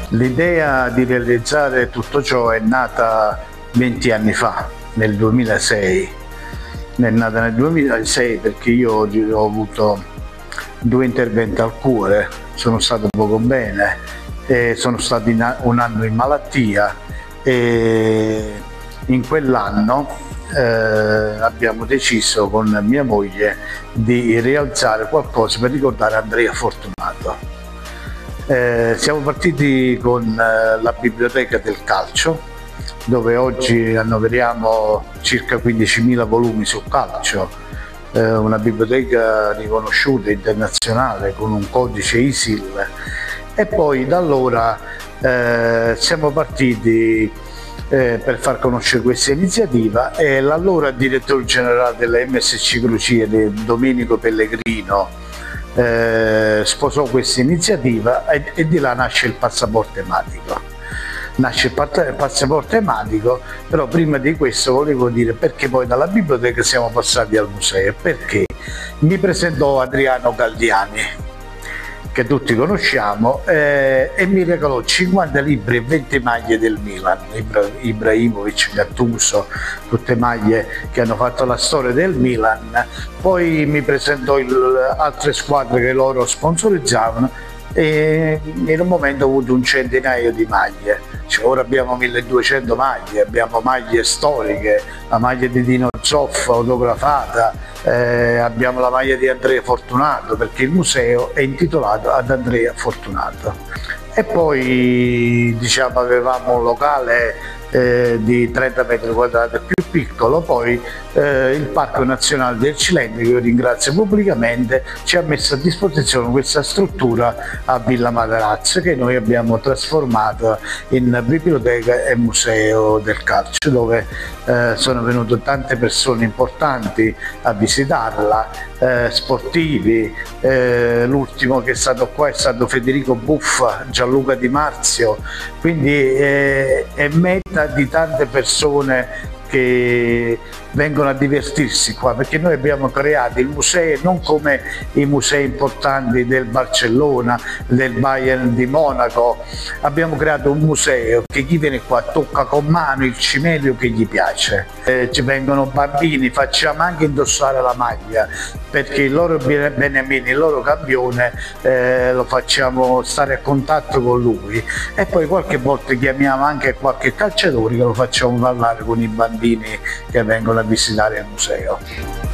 L'idea di realizzare tutto ciò è nata 20 anni fa, nel 2006. È nata nel 2006 perché io ho avuto 2 interventi al cuore, sono stato poco bene, sono stato un anno in malattia e in quell'anno abbiamo deciso con mia moglie di realizzare qualcosa per ricordare Andrea Fortunato. Siamo partiti con la biblioteca del calcio, dove oggi annoveriamo circa 15.000 volumi sul calcio, una biblioteca riconosciuta internazionale con un codice ISIL, e poi da allora siamo partiti per far conoscere questa iniziativa, e l'allora direttore generale della MSC Crociere, Domenico Pellegrino, sposò questa iniziativa e di là nasce il passaporto ematico. Nasce il passaporto ematico, però prima di questo volevo dire perché poi dalla biblioteca siamo passati al museo, perché mi presentò Adriano Galdiani, che tutti conosciamo, e mi regalò 50 libri e 20 maglie del Milan, Ibrahimovic, Gattuso, tutte maglie che hanno fatto la storia del Milan. Poi mi presentò altre squadre che loro sponsorizzavano, e in un momento ho avuto un centinaio di maglie. Cioè, ora abbiamo 1200 maglie, abbiamo maglie storiche, la maglia di Dino Zoff autografata, abbiamo la maglia di Andrea Fortunato, perché il museo è intitolato ad Andrea Fortunato. E poi diciamo avevamo un locale di 30 metri quadrati più piccolo, poi il Parco Nazionale del Cilento, che io ringrazio pubblicamente, ci ha messo a disposizione questa struttura a Villa Matarazzo, che noi abbiamo trasformato in biblioteca e museo del calcio, dove sono venute tante persone importanti a visitarla, sportivi. L'ultimo che è stato qua è stato Federico Buffa, Gianluca Di Marzio, quindi è meta di tante persone che vengono a divertirsi qua, perché noi abbiamo creato il museo non come i musei importanti del Barcellona, del Bayern di Monaco. Abbiamo creato un museo che chi viene qua tocca con mano il cimelio che gli piace. Ci vengono bambini, facciamo anche indossare la maglia, perché il loro beniamino, il loro campione, lo facciamo stare a contatto con lui, e poi qualche volta chiamiamo anche qualche calciatore che lo facciamo parlare con i bambini che vengono a visitare il museo.